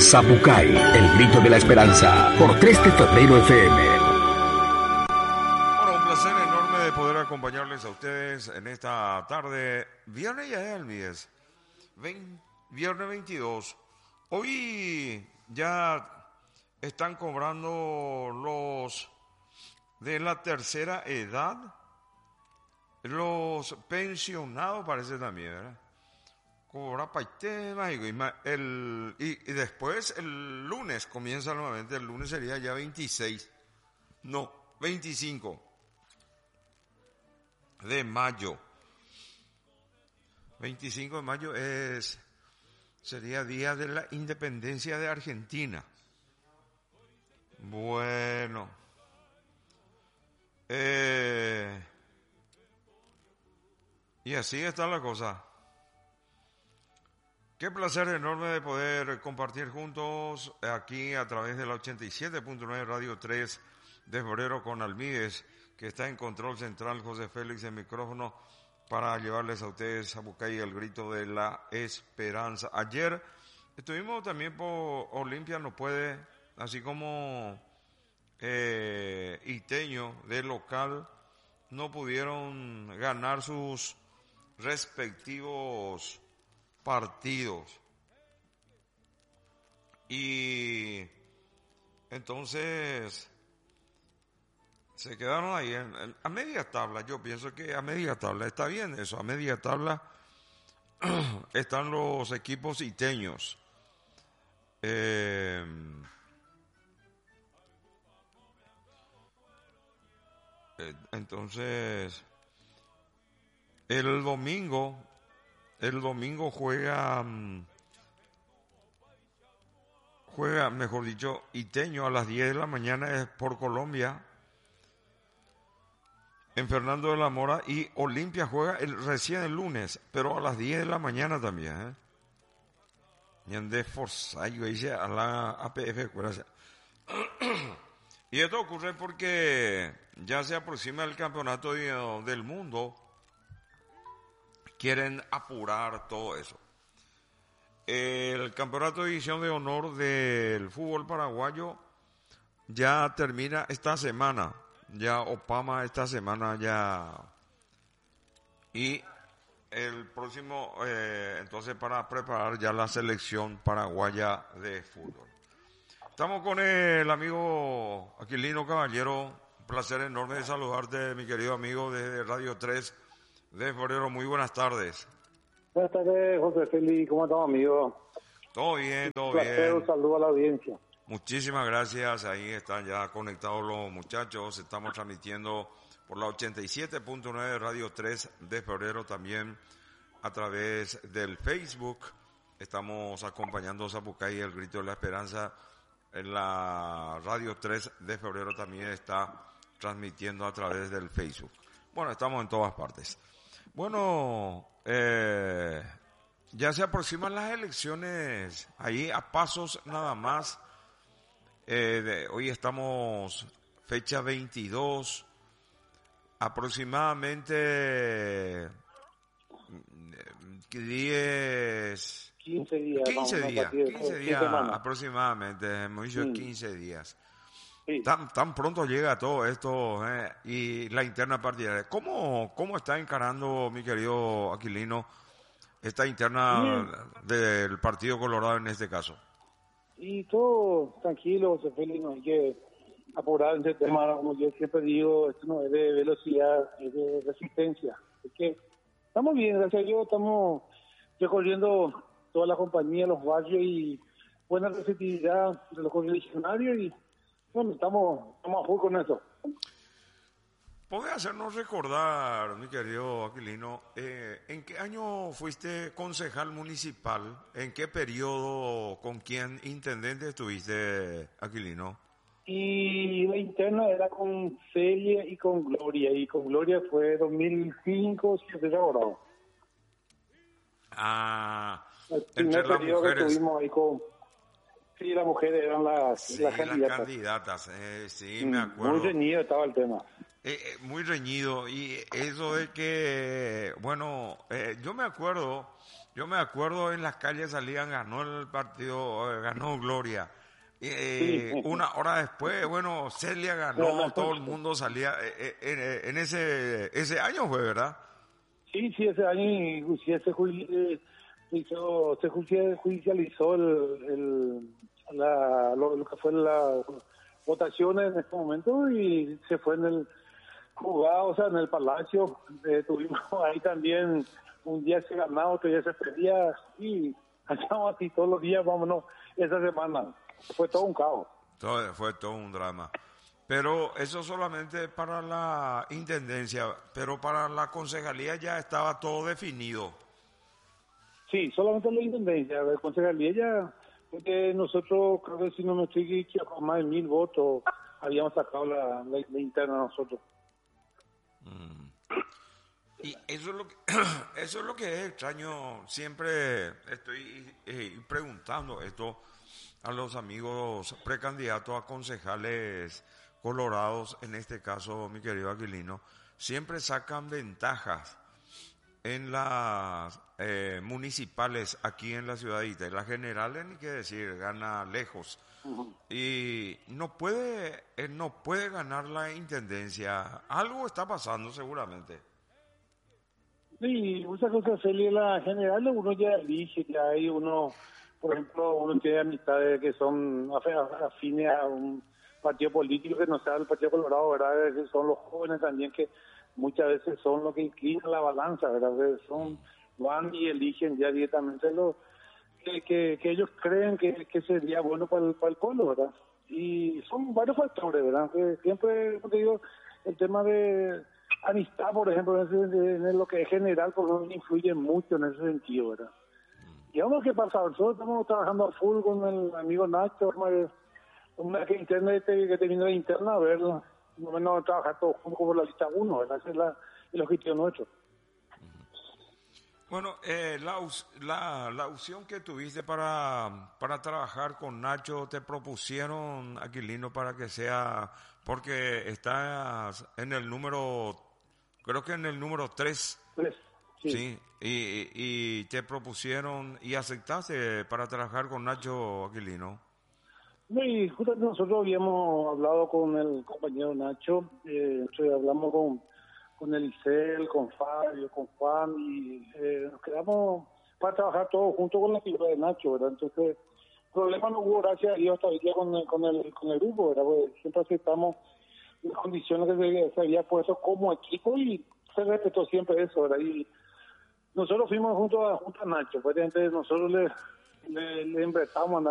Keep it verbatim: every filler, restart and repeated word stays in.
Zapucay, el grito de la esperanza, por tres de febrero F M. Bueno, un placer enorme de poder acompañarles a ustedes en esta tarde. Viernes ya es el viernes, viernes veintidós. Hoy ya están cobrando los de la tercera edad, los pensionados parece también, ¿verdad? Cobra paitema y, el, y, y después el lunes comienza nuevamente, el lunes sería ya veintiséis, no, veinticinco de mayo. veinticinco de mayo es, sería día de la independencia de Argentina. Bueno, eh, y así está la cosa. Qué placer enorme de poder compartir juntos aquí a través de la ochenta y siete punto nueve Radio tres de febrero con Almides, que está en control central, José Félix en micrófono, para llevarles a ustedes Zapucay el grito de la esperanza. Ayer estuvimos también por Olimpia No Puede, así como eh, Iteño de local, no pudieron ganar sus respectivos partidos. Y entonces se quedaron ahí en, en, a media tabla. Yo pienso que a media tabla está bien eso. A media tabla están los equipos iteños. Eh, entonces el domingo El domingo juega, juega, mejor dicho, Iteño a las diez de la mañana es por Colombia, en Fernando de la Mora, y Olimpia juega el, recién el lunes, pero a las diez de la mañana también, ¿eh? Y en Desforzayo, dice a la A P F. Y esto ocurre porque ya se aproxima el campeonato del mundo. Quieren apurar todo eso. El campeonato de división de honor del fútbol paraguayo ya termina esta semana. Ya Opama esta semana ya. Y el próximo, eh, entonces para preparar ya la selección paraguaya de fútbol. Estamos con el amigo Aquilino Caballero. Un placer enorme de saludarte, mi querido amigo de Radio tres. De febrero, muy buenas tardes. Buenas tardes, José Félix, ¿cómo estamos, amigo? Todo bien, todo un placer, bien. Un saludo a la audiencia. Muchísimas gracias, ahí están ya conectados los muchachos, estamos transmitiendo por la ochenta y siete punto nueve Radio tres de febrero, también a través del Facebook. Estamos acompañando a Zapucay, el grito de la esperanza, en la Radio tres de febrero también está transmitiendo a través del Facebook. Bueno, estamos en todas partes. Bueno, eh, ya se aproximan las elecciones, ahí a pasos nada más. Eh, de, hoy estamos fecha veintidós, aproximadamente diez, quince días, quince días, quince días semanas. Aproximadamente, hemos dicho mm. quince días. Sí. Tan, tan pronto llega todo esto eh, y la interna partidaria. ¿Cómo, ¿Cómo está encarando, mi querido Aquilino, esta interna sí. del Partido Colorado en este caso? Y todo tranquilo, José Félix, no hay que apurar en este tema. Como yo siempre digo, esto no es de velocidad, es de resistencia. Es que estamos bien, gracias a Dios, estamos recorriendo toda la compañía, los barrios y buena receptividad de los correligionarios y bueno, estamos, estamos a full con eso. ¿Puede hacernos recordar, mi querido Aquilino, eh, en qué año fuiste concejal municipal? ¿En qué periodo, con quién intendente estuviste, Aquilino? Y la interna era con Celia y con Gloria, y con Gloria fue dos mil cinco, si se ahora. Ah, el primer entre las periodo mujeres. Que estuvimos ahí con... Sí, las mujeres eran las, sí, las candidatas. Las candidatas, eh, sí, mm, me acuerdo. Muy reñido estaba el tema. eh, eh, muy reñido. Y eso de que, bueno, eh, yo me acuerdo, yo me acuerdo en las calles salían, ganó el partido, eh, ganó Gloria. Eh, Sí. una hora después, bueno, Celia ganó, todo el mundo salía. Eh, eh, en, en ese ese año fue, ¿verdad? Sí, sí, ese año inclusive se, judi- se hizo, se judici- judicializó el, el, la, lo, lo que fue la votación en este momento y se fue en el juzgado, o sea, en el Palacio. Eh, tuvimos ahí también un día se ganaba, otro día se perdía y andamos así todos los días, vámonos, esa semana. Fue todo un caos. Todo, fue todo un drama. Pero eso solamente para la intendencia, pero para la concejalía ya estaba todo definido. Sí, solamente la intendencia, la concejalía ya, porque nosotros creo que si no me estoy equivocado, más de mil votos habíamos sacado la, la, la interna nosotros. Y eso es lo que, eso es lo que es extraño. Siempre estoy eh, preguntando esto a los amigos precandidatos a concejales colorados, en este caso mi querido Aquilino, siempre sacan ventajas en las eh, municipales aquí en la ciudadita. Y las generales, ni qué decir, gana lejos. Uh-huh. Y no puede, eh, no puede ganar la intendencia. Algo está pasando seguramente. Sí, muchas cosas, Celia, la general uno ya elige, ya hay uno, por ejemplo, uno tiene amistades que son af- afines a un partido político que no sea el Partido Colorado, ¿verdad? Que son los jóvenes también que muchas veces son los que inclinan la balanza, ¿verdad? Que son, van y eligen ya directamente lo que, que, que ellos creen que, que sería bueno para el, para el pueblo, ¿verdad? Y son varios factores, ¿verdad? Que siempre, como te digo, el tema de amistad, por ejemplo, en, ese, en lo que es general, porque influye mucho en ese sentido, ¿verdad? Y vamos, ¿qué pasa? Nosotros estamos trabajando a full con el amigo Nacho, una que interna que te vino de interna a ver, no menos trabajar todos juntos por la lista uno, ¿verdad? Ese es la, el objetivo nuestro. Bueno, eh, la, la, la opción que tuviste para, para trabajar con Nacho, te propusieron, Aquilino, para que sea, porque estás en el número, creo que en el número tres, Tres, sí. sí, y, y te propusieron y aceptaste para trabajar con Nacho, Aquilino. Y justamente nosotros habíamos hablado con el compañero Nacho, eh, hablamos con, con Elisel, con Fabio, con Juan, y eh, nos quedamos para trabajar todos juntos con la figura de Nacho, ¿verdad? Entonces, problema no hubo, gracias a Dios, hasta hoy día con el, con el, con el grupo, ¿verdad? Porque siempre aceptamos las condiciones que se, se había puesto como equipo y se respetó siempre eso, ¿verdad? Y nosotros fuimos junto a, junto a Nacho, pues, nosotros le, le, le embretamos a